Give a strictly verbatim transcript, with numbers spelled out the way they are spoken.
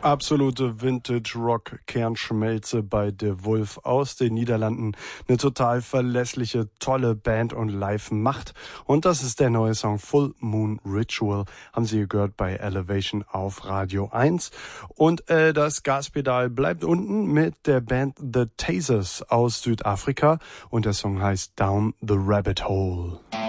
Absolute Vintage-Rock-Kernschmelze bei The Wolf aus den Niederlanden. Eine total verlässliche, tolle Band und live macht. Und das ist der neue Song Full Moon Ritual. Haben Sie gehört bei Elevation auf Radio eins. Und äh, das Gaspedal bleibt unten mit der Band The Tasers aus Südafrika. Und der Song heißt Down the Rabbit Hole.